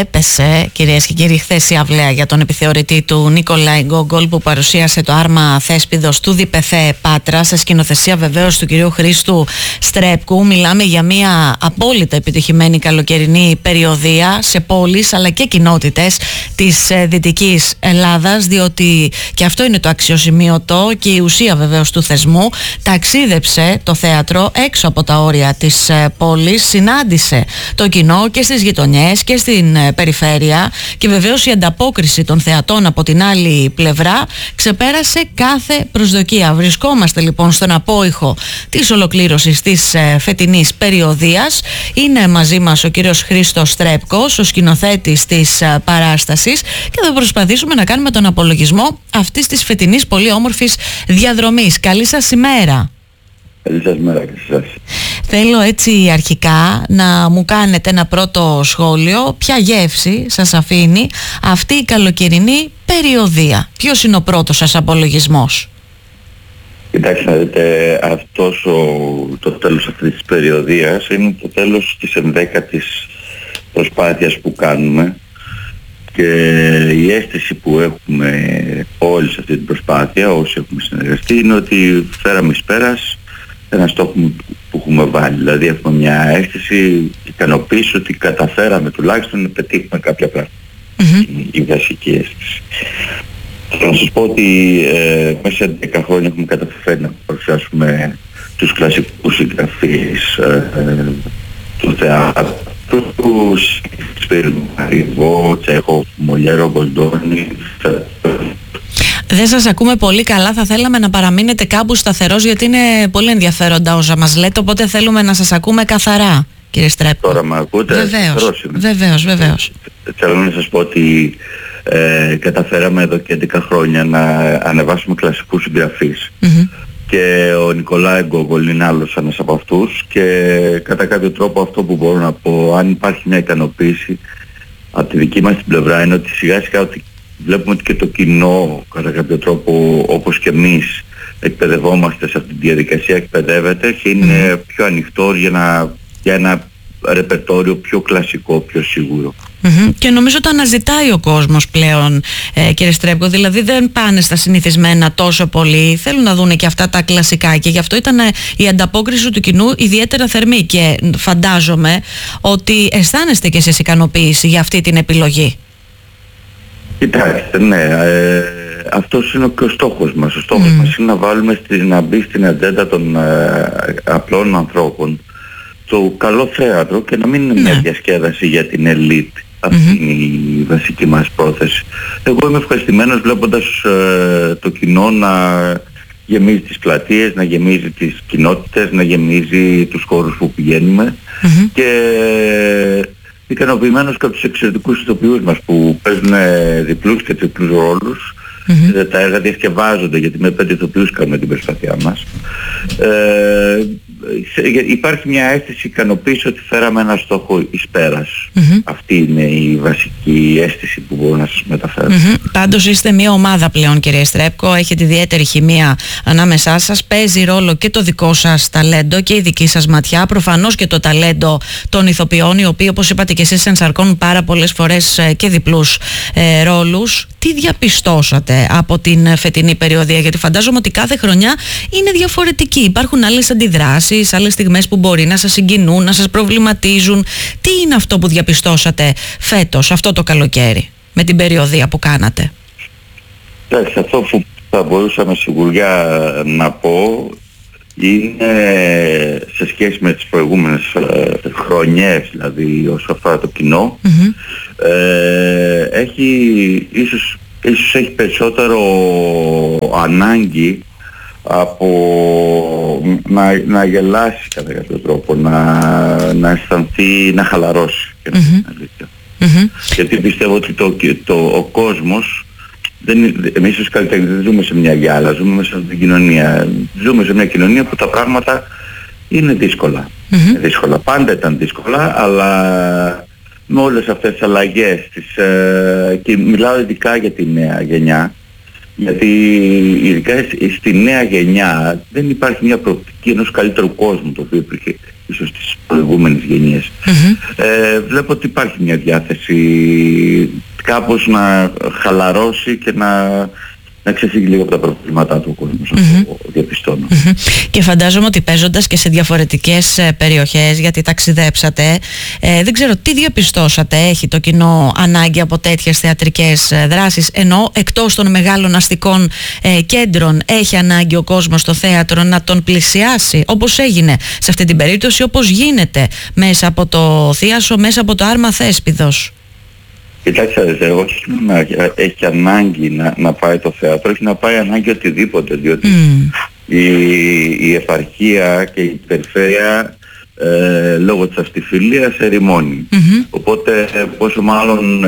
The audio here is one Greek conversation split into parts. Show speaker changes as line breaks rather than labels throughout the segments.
έπεσε, κυρίες και κύριοι, χθες η αυλαία για τον επιθεωρητή του Νικολάη Γκόγκολ, που παρουσίασε το άρμα θέσπιδος του ΔΠΘ Πάτρα, σε σκηνοθεσία βεβαίως του κυρίου Χρήστου Στρέπκου. Μιλάμε για μια απόλυτα επιτυχημένη καλοκαιρινή περιοδεία σε πόλεις αλλά και κοινότητες της Δυτικής Ελλάδας, διότι και αυτό είναι το αξιοσημείωτο και η ουσία βεβαίως του θεσμού. Ταξίδεψε το θέατρο έξω από τα όρια της πόλης, συνάντησε το κοινό και στις γειτονιές και στην περιφέρεια, και βεβαίως η ανταπόκριση των θεατών από την άλλη πλευρά ξεπέρασε κάθε προσδοκία. Βρισκόμαστε λοιπόν στον απόϊχο της ολοκλήρωσης της φετινής περιοδείας. Είναι μαζί μας ο κύριος Χρήστος Στρέπκος, ο σκηνοθέτης της παράστασης, και θα προσπαθήσουμε να κάνουμε τον απολογισμό αυτής της φετινής πολύ όμορφης διαδρομής. Καλή σας ημέρα.
Καλή σας μέρα και σε εσάς.
Θέλω έτσι αρχικά να μου κάνετε ένα πρώτο σχόλιο. Ποια γεύση σας αφήνει αυτή η καλοκαιρινή περιοδεία? Ποιος είναι ο πρώτος σας απολογισμός?
Κοιτάξτε να δείτε, το τέλος αυτής της περιοδείας είναι το τέλος της 11ης προσπάθειας που κάνουμε, και η αίσθηση που έχουμε όλοι σε αυτή την προσπάθεια, όσοι έχουμε συνεργαστεί, είναι ότι φέραμε εις πέρας ένα στόχο που έχουμε βάλει. Δηλαδή έχουμε μια αίσθηση ικανοποίηση ότι καταφέραμε τουλάχιστον να πετύχουμε κάποια πράγματα. Η βασική αίσθηση. Θέλω να σας πω ότι μέσα σε 10 χρόνια έχουμε καταφέρει να παρουσιάσουμε τους κλασικούς συγγραφείς του θεάτρου, τους Σπυρμαριβό, Τσέχοφ, Μολιέρο, Γκοντόνι.
Δεν σας ακούμε πολύ καλά, θα θέλαμε να παραμείνετε κάπου σταθερός, γιατί είναι πολύ ενδιαφέροντα όσα μας λέτε, οπότε θέλουμε να σας ακούμε καθαρά, κύριε Στρέπκο.
Τώρα με ακούτε?
Βεβαίως.
Θέλω να σας πω ότι καταφέραμε εδώ και 11 χρόνια να ανεβάσουμε κλασικούς συγγραφείς. Και ο Νικολάη Γκόγκολ είναι άλλος ένας από αυτούς, και κατά κάποιο τρόπο αυτό που μπορώ να πω, αν υπάρχει μια ικανοποίηση από τη δική μας την πλευρά, είναι ότι σιγά σιγά ότι βλέπουμε ότι και το κοινό κατά κάποιο τρόπο, όπως και εμείς, εκπαιδευόμαστε σε αυτή τη διαδικασία, εκπαιδεύεται και είναι πιο ανοιχτό για ένα ρεπερτόριο πιο κλασικό, πιο σίγουρο.
Και νομίζω το αναζητάει ο κόσμος πλέον, κύριε Στρέπκο, δηλαδή δεν πάνε στα συνηθισμένα τόσο πολύ, θέλουν να δούνε και αυτά τα κλασικά, και γι' αυτό ήταν η ανταπόκριση του κοινού ιδιαίτερα θερμή, και φαντάζομαι ότι αισθάνεστε και εσείς ικανοποίηση για αυτή την επιλογή.
Κοιτάξτε, ναι, αυτός είναι και ο στόχος μας. Ο στόχος μας είναι να μπει στην ατζέντα των απλών ανθρώπων το καλό θέατρο, και να μην είναι μια διασκέδαση για την ελίτ. Αυτή είναι η βασική μας πρόθεση. Εγώ είμαι ευχαριστημένος βλέποντας το κοινό να γεμίζει τις πλατείες, να γεμίζει τις κοινότητες, να γεμίζει τους χώρους που πηγαίνουμε, και ικανοποιημένος και από τους εξαιρετικούς ηθοποιούς μας που παίζουν διπλούς και τριπλούς ρόλους. Τα έργα διασκευάζονται, γιατί με 5 ηθοποιούς κάνουμε την προσπάθειά μας. Υπάρχει μια αίσθηση ικανοποίηση ότι φέραμε ένα στόχο εις πέρας. Αυτή είναι η βασική αίσθηση που μπορώ να σας μεταφέρω.
Πάντως είστε μια ομάδα πλέον, κύριε Στρέπκο, έχετε ιδιαίτερη χημεία ανάμεσά σας, παίζει ρόλο και το δικό σας ταλέντο και η δική σας ματιά, προφανώς και το ταλέντο των ηθοποιών, οι οποίοι, όπως είπατε και εσείς, ενσαρκώνουν πάρα πολλές φορές και διπλούς ρόλους. Τι διαπιστώσατε από την φετινή περιοδεία? Γιατί φαντάζομαι ότι κάθε χρονιά είναι διαφορετική. Υπάρχουν άλλες αντιδράσεις, άλλες στιγμές που μπορεί να σας συγκινούν, να σας προβληματίζουν. Τι είναι αυτό που διαπιστώσατε φέτος, αυτό το καλοκαίρι, με την περιοδεία που κάνατε?
Εντάξει, αυτό που θα μπορούσα με σιγουριά να πω είναι, σε σχέση με τις προηγούμενες χρονιές, δηλαδή όσο αφορά το κοινό, ίσως έχει περισσότερο ανάγκη από να γελάσει κατά κάποιο τρόπο, να αισθανθεί, να χαλαρώσει, και γιατί πιστεύω ότι ο κόσμος εμείς ως καλλιτέχνες δεν ζούμε σε μια γυάλα, ζούμε μέσα στην κοινωνία. Ζούμε σε μια κοινωνία που τα πράγματα είναι δύσκολα. Δύσκολα. Πάντα ήταν δύσκολα, αλλά με όλες αυτές τις αλλαγές και μιλάω ειδικά για τη νέα γενιά, γιατί ειδικά στη νέα γενιά δεν υπάρχει μια προοπτική ενός καλύτερου κόσμου, το οποίο ίσως στις προηγούμενες γενιές. Βλέπω ότι υπάρχει μια διάθεση κάπως να χαλαρώσει και να ξεφύγει λίγο από τα προβλήματά του ο κόσμος, αυτό διαπιστώνω.
Και φαντάζομαι ότι παίζοντας και σε διαφορετικές περιοχές, γιατί ταξιδέψατε, δεν ξέρω τι διαπιστώσατε, έχει το κοινό ανάγκη από τέτοιες θεατρικές δράσεις, ενώ εκτός των μεγάλων αστικών κέντρων έχει ανάγκη ο κόσμος στο θέατρο να τον πλησιάσει, όπως έγινε σε αυτή την περίπτωση, όπως γίνεται μέσα από το Θίασο, μέσα από το Άρμα Θέσπιδος?
Κοιτάξτε, όχι να έχει ανάγκη να πάει το θέατρο, έχει να πάει ανάγκη οτιδήποτε, διότι η επαρχία και η περιφέρεια λόγω της αστιφιλίας ερημώνει. Οπότε πόσο μάλλον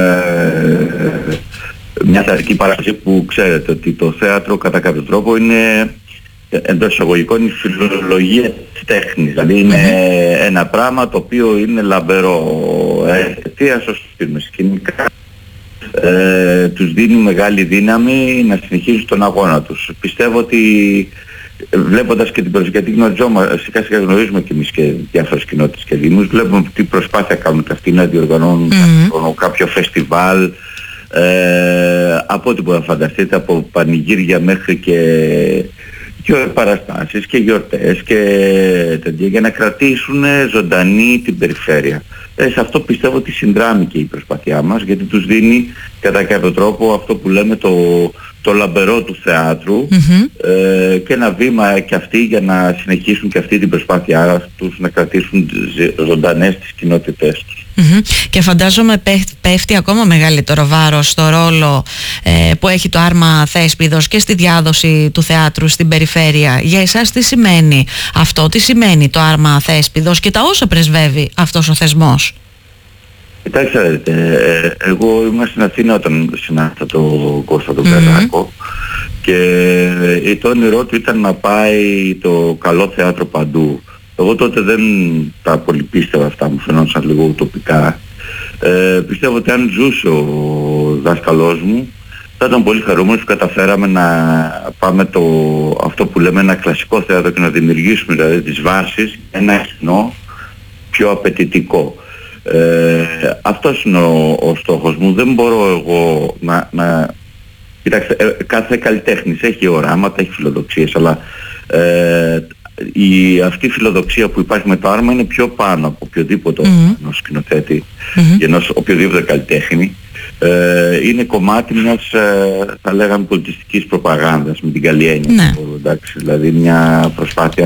μια θεατρική παράσταση που ξέρετε ότι το θέατρο κατά κάποιο τρόπο είναι εντός εισαγωγικών η φιλολογία της τέχνης, δηλαδή είναι ένα πράγμα το οποίο είναι λαμπερό. Θίασος σκηνικά τους δίνει μεγάλη δύναμη να συνεχίσουν τον αγώνα τους. Πιστεύω ότι βλέποντας και την προσοχή, γιατί σιγά σιγά γνωρίζουμε και εμείς και διάφορες κοινότητες και δήμους, βλέπουμε τι προσπάθεια κάνουν και αυτοί να διοργανώνουν κάποιο φεστιβάλ, από ό,τι μπορείτε να φανταστείτε, από πανηγύρια μέχρι και παραστάσεις και γιορτές και τέτοια, για να κρατήσουν ζωντανή την περιφέρεια. Σε αυτό πιστεύω ότι συνδράμει και η προσπάθειά μας, γιατί τους δίνει κατά κάποιο τρόπο αυτό που λέμε το λαμπερό του θεάτρου, και ένα βήμα και αυτοί για να συνεχίσουν και αυτή την προσπάθειά τους να κρατήσουν ζωντανές τις κοινότητές τους.
Και φαντάζομαι πέφτει ακόμα μεγαλύτερο βάρος στο ρόλο που έχει το Άρμα Θέσπιδος και στη διάδοση του θεάτρου στην περιφέρεια. Για εσάς τι σημαίνει αυτό, τι σημαίνει το Άρμα Θέσπιδος και τα όσα πρεσβεύει αυτός ο θεσμός?
Κοιτάξτε, εγώ ήμουν στην Αθήνα όταν συνάντησα τον Κώστα τον Καράκο, και το όνειρό του ήταν να πάει το καλό θέατρο παντού. Εγώ τότε δεν τα πολύ πίστευα αυτά, μου φαινόταν λίγο ουτοπικά. Πιστεύω ότι αν ζούσε ο δάσκαλός μου θα ήταν πολύ χαρούμενος που καταφέραμε να πάμε αυτό που λέμε ένα κλασικό θέατρο και να δημιουργήσουμε δηλαδή τις βάσεις, ένα κοινό πιο απαιτητικό. Αυτός είναι ο στόχος μου. Δεν μπορώ εγώ να... Κοιτάξτε, κάθε καλλιτέχνης έχει οράματα, έχει φιλοδοξίες, αλλά αυτή η φιλοδοξία που υπάρχει με το Άρμα είναι πιο πάνω από οποιοδήποτε ενός σκηνοθέτη και ενός οποιοδήποτε καλλιτέχνη. Είναι κομμάτι μιας, θα λέγαμε, πολιτιστικής προπαγάνδας, με την καλή έννοια. Εντάξει, δηλαδή μια προσπάθεια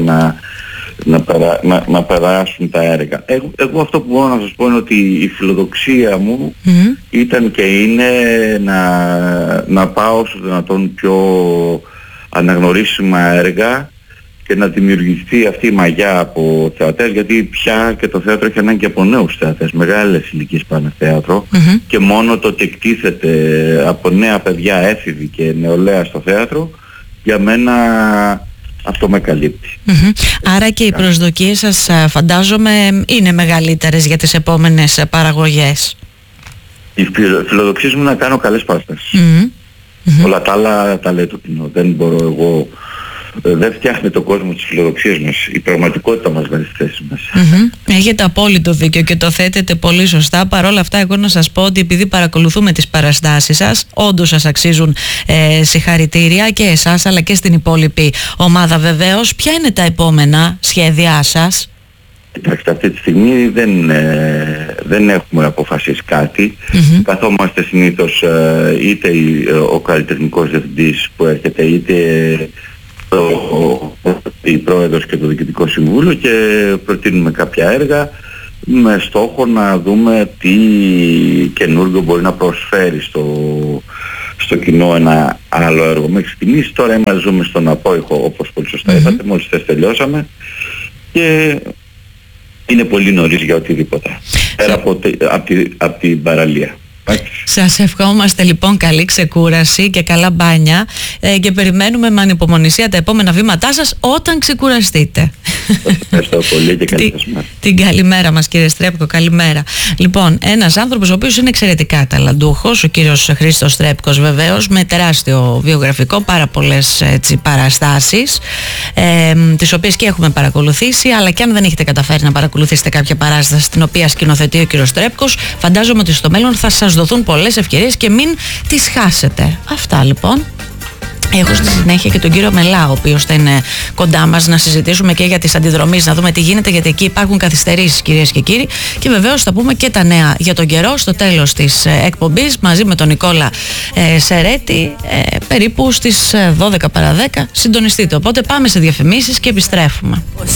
να περάσουν τα έργα. Εγώ αυτό που μπορώ να σας πω είναι ότι η φιλοδοξία μου ήταν και είναι να πάω όσο δυνατόν πιο αναγνωρίσιμα έργα και να δημιουργηθεί αυτή η μαγιά από θεατές, γιατί πια και το θέατρο έχει ανάγκη από νέους θεατές, μεγάλες ηλικίες πάνε θέατρο, και μόνο το ότι εκτίθεται από νέα παιδιά, έφηβοι και νεολαία στο θέατρο, για μένα αυτό με καλύπτει.
Άρα και οι προσδοκίες σας, φαντάζομαι, είναι μεγαλύτερες για τις επόμενες παραγωγές?
Οι φιλοδοξίες μου να κάνω καλές παραστάσεις. Όλα τα άλλα τα λέει το κοινό. Δεν μπορώ εγώ... Δεν φτιάχνει τον κόσμο τις φιλοδοξίες μας. Η πραγματικότητα μας βάζει στη θέση μας.
Έχετε απόλυτο δίκιο και το θέτετε πολύ σωστά. Παρ' όλα αυτά, εγώ να σας πω ότι επειδή παρακολουθούμε τις παραστάσεις σας, όντως σας αξίζουν συγχαρητήρια και εσάς αλλά και στην υπόλοιπη ομάδα βεβαίως. Ποια είναι τα επόμενα σχέδιά σας?
Κοιτάξτε, αυτή τη στιγμή δεν έχουμε αποφασίσει κάτι. Καθόμαστε συνήθως είτε ο καλλιτεχνικός διευθυντής που έρχεται, είτε η πρόεδρος και το διοικητικό συμβούλιο, και προτείνουμε κάποια έργα με στόχο να δούμε τι καινούργιο μπορεί να προσφέρει στο κοινό ένα άλλο έργο. Μέχρι στιγμής τώρα ζούμε στον απόϊχο, όπως πολύ σωστά είπατε, μόλις χθες τελειώσαμε, και είναι πολύ νωρίς για οτιδήποτε πέρα από την παραλία.
Σας ευχόμαστε λοιπόν καλή ξεκούραση και καλά μπάνια και περιμένουμε με ανυπομονησία τα επόμενα βήματά σας όταν ξεκουραστείτε.
Ευχαριστώ πολύ και καλή σας μέρα.
Την καλημέρα μας κύριε Στρέπκο, καλημέρα. Λοιπόν, ένας άνθρωπος ο οποίος είναι εξαιρετικά ταλαντούχος, ο κύριος Χρήστος Στρέπκος βεβαίως, με τεράστιο βιογραφικό, πάρα πολλές παραστάσεις, τις οποίες και έχουμε παρακολουθήσει, αλλά και αν δεν έχετε καταφέρει να παρακολουθήσετε κάποια παράσταση την οποία σκηνοθετεί ο κύριος Στρέπκος, φαντάζομαι ότι στο μέλλον θα σας δοθούν πολλές ευκαιρίες και μην τις χάσετε. Αυτά λοιπόν. Έχω στη συνέχεια και τον κύριο Μελά, ο οποίος θα είναι κοντά μας να συζητήσουμε και για τις αντιδρομές, να δούμε τι γίνεται, γιατί εκεί υπάρχουν καθυστερήσεις κυρίες και κύριοι, και βεβαίως θα πούμε και τα νέα για τον καιρό στο τέλος της εκπομπής μαζί με τον Νικόλα Σερέτη, περίπου στις 12 παρά 10 συντονιστείτε. Οπότε πάμε σε διαφημίσεις και επιστρέφουμε.